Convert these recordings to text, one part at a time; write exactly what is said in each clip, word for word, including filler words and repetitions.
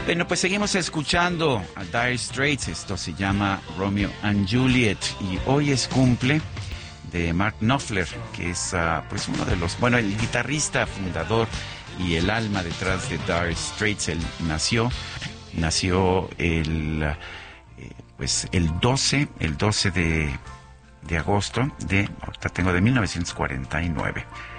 Bueno, pues seguimos escuchando a Dire Straits. Esto se llama Romeo and Juliet y hoy es cumple de Mark Knopfler, que es uh, pues uno de los, bueno, el guitarrista fundador y el alma detrás de Dire Straits. Él nació, nació el, eh, pues el doce, el doce de, de agosto de, ahorita tengo de mil novecientos cuarenta y nueve.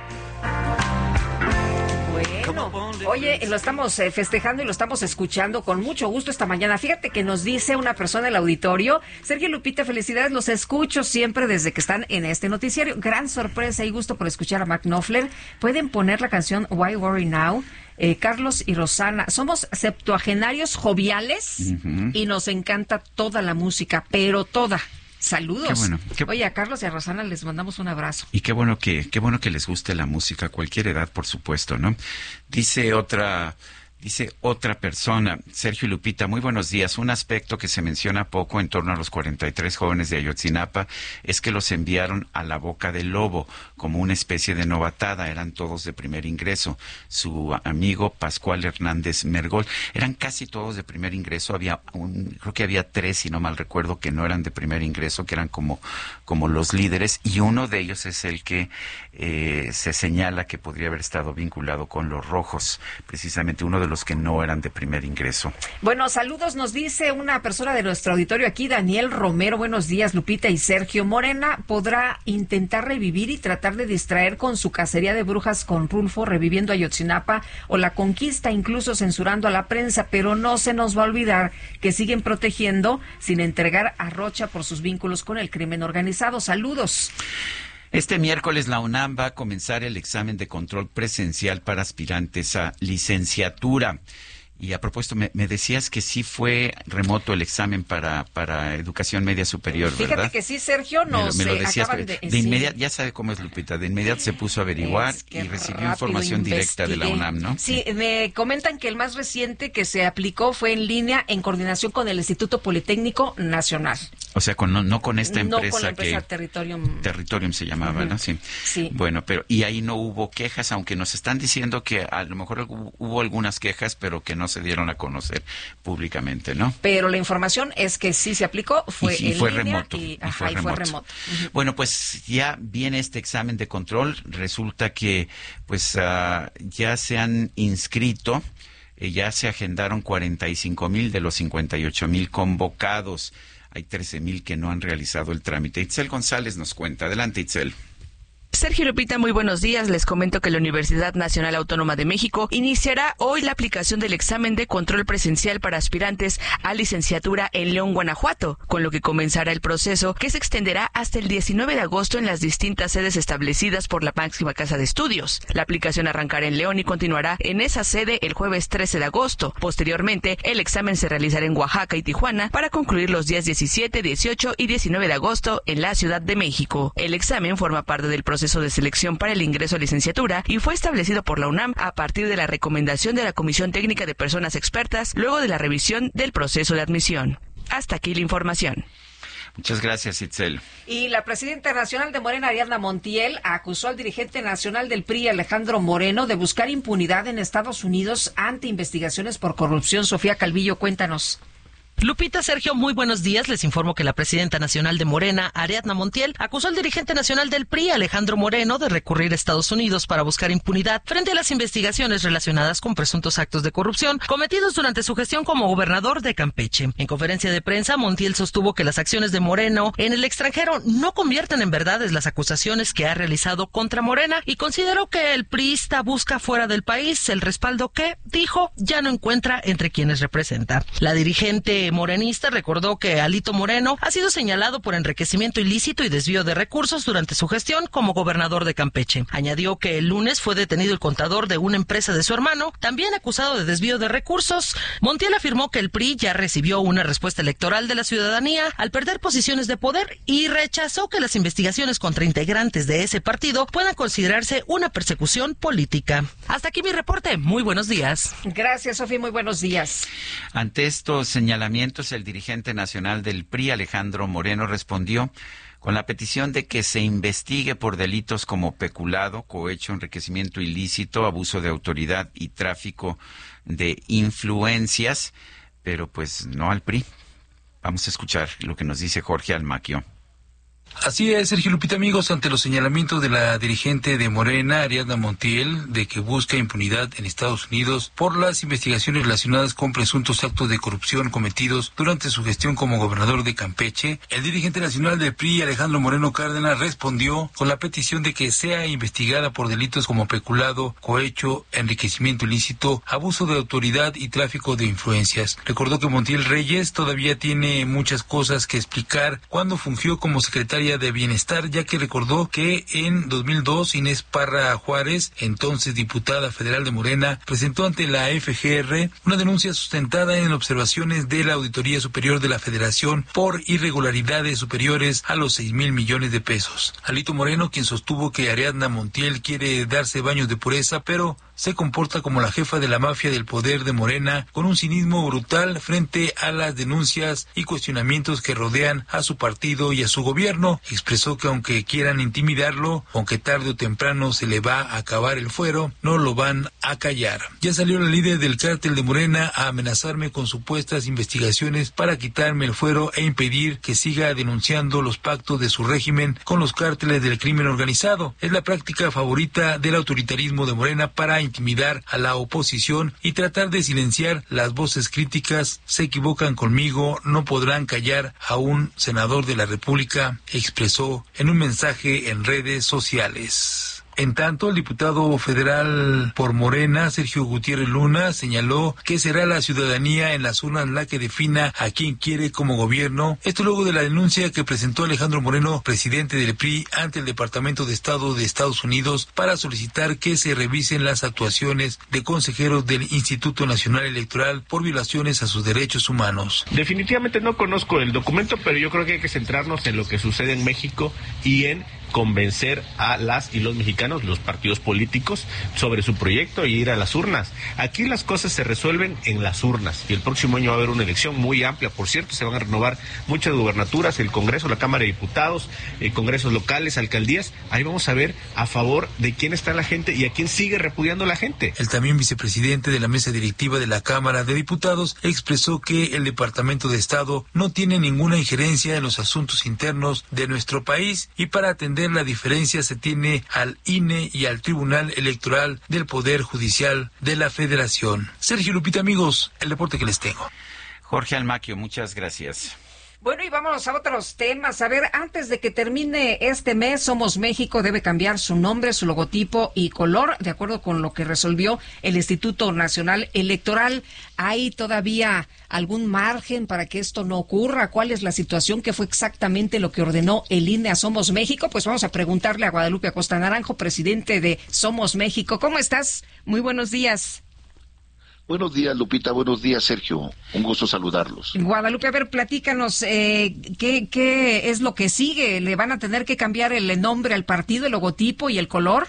Bueno, oye, lo estamos eh, festejando y lo estamos escuchando con mucho gusto esta mañana. Fíjate que nos dice una persona del auditorio: Sergio, Lupita, felicidades, los escucho siempre desde que están en este noticiario. Gran sorpresa y gusto por escuchar a Mark Knopfler. Pueden poner la canción Why Worry Now. Eh, Carlos y Rosana, somos septuagenarios joviales uh-huh. y nos encanta toda la música, pero toda. Saludos. Qué bueno, qué... Oye, a Carlos y a Rosana les mandamos un abrazo. Y qué bueno que, qué bueno que les guste la música a cualquier edad, por supuesto, ¿no? Dice otra, dice otra persona, Sergio y Lupita, muy buenos días. Un aspecto que se menciona poco en torno a los cuarenta y tres jóvenes de Ayotzinapa es que los enviaron a la boca del lobo como una especie de novatada. Eran todos de primer ingreso. Su amigo Pascual Hernández Mergol, eran casi todos de primer ingreso. Había un, creo que había tres, si no mal recuerdo, que no eran de primer ingreso, que eran como, como los líderes, y uno de ellos es el que eh, se señala que podría haber estado vinculado con los rojos, precisamente uno de los que no eran de primer ingreso. Bueno, saludos, nos dice una persona de nuestro auditorio aquí, Daniel Romero. Buenos días, Lupita y Sergio. Morena podrá intentar revivir y tratar de distraer con su cacería de brujas con Rulfo, reviviendo Ayotzinapa o la conquista, incluso censurando a la prensa, pero no se nos va a olvidar que siguen protegiendo sin entregar a Rocha por sus vínculos con el crimen organizado. Saludos. Este miércoles la UNAM va a comenzar el examen de control presencial para aspirantes a licenciatura. Y a propósito, me, me decías que sí fue remoto el examen para, para educación media superior, ¿verdad? Fíjate que sí, Sergio, nos me lo, me lo decías, acaban de... de inmediato, sí. Ya sabe cómo es, Lupita, de inmediato se puso a averiguar y recibió información directa de la UNAM, ¿no? Sí, me comentan que el más reciente que se aplicó fue en línea en coordinación con el Instituto Politécnico Nacional. O sea, con, no, no con esta empresa, no con la empresa que... Territorium. Territorium se llamaba, uh-huh. ¿no? Sí. sí. Bueno, pero y ahí no hubo quejas, aunque nos están diciendo que a lo mejor hubo algunas quejas, pero que no se dieron a conocer públicamente, ¿no? Pero la información es que sí se aplicó, fue y, y en fue línea remoto, y, y ajá, fue y remoto. Fue remoto. Uh-huh. Bueno, pues ya viene este examen de control. Resulta que pues uh, ya se han inscrito, eh, ya se agendaron cuarenta y cinco mil de los cincuenta y ocho mil convocados. Hay trece mil que no han realizado el trámite. Itzel González nos cuenta. Adelante, Itzel. Sergio, Lupita, muy buenos días. Les comento que la Universidad Nacional Autónoma de México iniciará hoy la aplicación del examen de control presencial para aspirantes a licenciatura en León, Guanajuato, con lo que comenzará el proceso que se extenderá hasta el diecinueve de agosto en las distintas sedes establecidas por la máxima casa de estudios. La aplicación arrancará en León y continuará en esa sede el jueves trece de agosto. Posteriormente, el examen se realizará en Oaxaca y Tijuana para concluir los días diecisiete, dieciocho y diecinueve de agosto en la Ciudad de México. El examen forma parte del proceso de selección para el ingreso a licenciatura y fue establecido por la UNAM a partir de la recomendación de la Comisión Técnica de Personas Expertas luego de la revisión del proceso de admisión. Hasta aquí la información. Muchas gracias, Itzel. Y la presidenta nacional de Morena, Ariadna Montiel, acusó al dirigente nacional del P R I, Alejandro Moreno, de buscar impunidad en Estados Unidos ante investigaciones por corrupción. Sofía Calvillo, cuéntanos. Lupita, Sergio, muy buenos días. Les informo que la presidenta nacional de Morena, Ariadna Montiel, acusó al dirigente nacional del P R I, Alejandro Moreno, de recurrir a Estados Unidos para buscar impunidad frente a las investigaciones relacionadas con presuntos actos de corrupción cometidos durante su gestión como gobernador de Campeche. En conferencia de prensa, Montiel sostuvo que las acciones de Moreno en el extranjero no convierten en verdades las acusaciones que ha realizado contra Morena y consideró que el priista busca fuera del país el respaldo que, dijo, ya no encuentra entre quienes representa. La dirigente morenista recordó que Alito Moreno ha sido señalado por enriquecimiento ilícito y desvío de recursos durante su gestión como gobernador de Campeche. Añadió que el lunes fue detenido el contador de una empresa de su hermano, también acusado de desvío de recursos. Montiel afirmó que el P R I ya recibió una respuesta electoral de la ciudadanía al perder posiciones de poder y rechazó que las investigaciones contra integrantes de ese partido puedan considerarse una persecución política. Hasta aquí mi reporte. Muy buenos días. Gracias, Sofía. Muy buenos días. Ante estos señalamientos señalamientos, el dirigente nacional del P R I, Alejandro Moreno, respondió con la petición de que se investigue por delitos como peculado, cohecho, enriquecimiento ilícito, abuso de autoridad y tráfico de influencias, pero pues no al P R I. Vamos a escuchar lo que nos dice Jorge Almaquio. Así es, Sergio Lupita, amigos, ante los señalamientos de la dirigente de Morena, Ariadna Montiel, de que busca impunidad en Estados Unidos por las investigaciones relacionadas con presuntos actos de corrupción cometidos durante su gestión como gobernador de Campeche, el dirigente nacional del P R I, Alejandro Moreno Cárdenas, respondió con la petición de que sea investigada por delitos como peculado, cohecho, enriquecimiento ilícito, abuso de autoridad y tráfico de influencias. Recordó que Montiel Reyes todavía tiene muchas cosas que explicar cuando fungió como secretaria de Bienestar, ya que recordó que en dos mil dos Inés Parra Juárez, entonces diputada federal de Morena, presentó ante la F G R una denuncia sustentada en observaciones de la Auditoría Superior de la Federación por irregularidades superiores a los seis mil millones de pesos. Alito Moreno, quien sostuvo que Ariadna Montiel quiere darse baños de pureza, pero se comporta como la jefa de la mafia del poder de Morena, con un cinismo brutal frente a las denuncias y cuestionamientos que rodean a su partido y a su gobierno. Expresó que aunque quieran intimidarlo, aunque tarde o temprano se le va a acabar el fuero, no lo van a callar. Ya salió la líder del cártel de Morena a amenazarme con supuestas investigaciones para quitarme el fuero e impedir que siga denunciando los pactos de su régimen con los cárteles del crimen organizado. Es la práctica favorita del autoritarismo de Morena para intimidar a la oposición y tratar de silenciar las voces críticas. Se equivocan conmigo, no podrán callar a un senador de la República, expresó en un mensaje en redes sociales. En tanto, el diputado federal por Morena, Sergio Gutiérrez Luna, señaló que será la ciudadanía en las urnas la que defina a quién quiere como gobierno. Esto luego de la denuncia que presentó Alejandro Moreno, presidente del P R I, ante el Departamento de Estado de Estados Unidos para solicitar que se revisen las actuaciones de consejeros del Instituto Nacional Electoral por violaciones a sus derechos humanos. Definitivamente no conozco el documento, pero yo creo que hay que centrarnos en lo que sucede en México y en convencer a las y los mexicanos, los partidos políticos, sobre su proyecto y ir a las urnas. Aquí las cosas se resuelven en las urnas y el próximo año va a haber una elección muy amplia. Por cierto, se van a renovar muchas gubernaturas, el Congreso, la Cámara de Diputados, eh, congresos locales, alcaldías. Ahí vamos a ver a favor de quién está la gente y a quién sigue repudiando la gente. El también vicepresidente de la mesa directiva de la Cámara de Diputados expresó que el Departamento de Estado no tiene ninguna injerencia en los asuntos internos de nuestro país y para atender la diferencia se tiene al I N E y al Tribunal Electoral del Poder Judicial de la Federación. Sergio Lupita, amigos, el reporte que les tengo. Jorge Almaquio, muchas gracias. Bueno, y vámonos a otros temas. A ver, antes de que termine este mes, Somos México debe cambiar su nombre, su logotipo y color, de acuerdo con lo que resolvió el Instituto Nacional Electoral. ¿Hay todavía algún margen para que esto no ocurra? ¿Cuál es la situación? ¿Qué fue exactamente lo que ordenó el I N E a Somos México? Pues vamos a preguntarle a Guadalupe Acosta Naranjo, presidente de Somos México. ¿Cómo estás? Muy buenos días. Buenos días, Lupita. Buenos días, Sergio. Un gusto saludarlos. Guadalupe, a ver, platícanos, eh, ¿qué, ¿qué es lo que sigue? ¿Le van a tener que cambiar el nombre al partido, el logotipo y el color?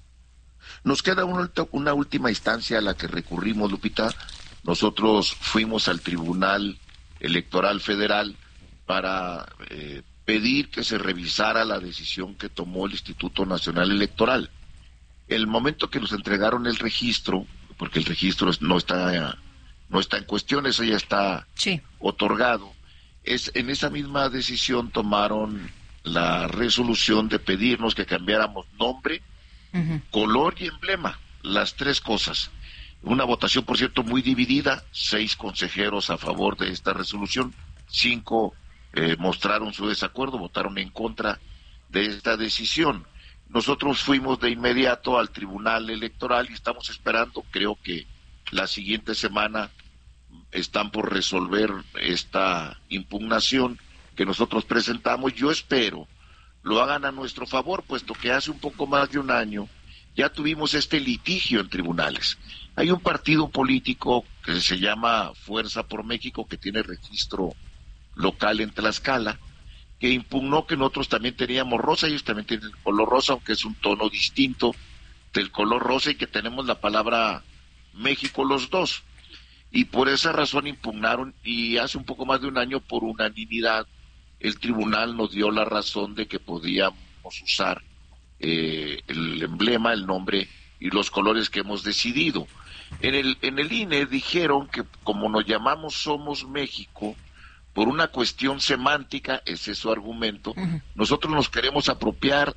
Nos queda una, una última instancia a la que recurrimos, Lupita. Nosotros fuimos al Tribunal Electoral Federal para eh, pedir que se revisara la decisión que tomó el Instituto Nacional Electoral. El momento que nos entregaron el registro, porque el registro no está no está en cuestión, eso ya está sí. otorgado. Es en esa misma decisión tomaron la resolución de pedirnos que cambiáramos nombre, uh-huh. color y emblema, las tres cosas. Una votación, por cierto, muy dividida, seis consejeros a favor de esta resolución, cinco eh, mostraron su desacuerdo, votaron en contra de esta decisión. Nosotros fuimos de inmediato al Tribunal Electoral y estamos esperando, creo que la siguiente semana están por resolver esta impugnación que nosotros presentamos. Yo espero lo hagan a nuestro favor, puesto que hace un poco más de un año ya tuvimos este litigio en tribunales. Hay un partido político que se llama Fuerza por México, que tiene registro local en Tlaxcala, que impugnó que nosotros también teníamos rosa, ellos también tienen el color rosa, aunque es un tono distinto del color rosa, y que tenemos la palabra México los dos. y por esa razón impugnaron, y hace un poco más de un año, por unanimidad, el tribunal nos dio la razón de que podíamos usar eh, el emblema, el nombre y los colores que hemos decidido. En el, en el I N E dijeron que como nos llamamos Somos México, por una cuestión semántica, ese es su argumento, uh-huh. nosotros nos queremos apropiar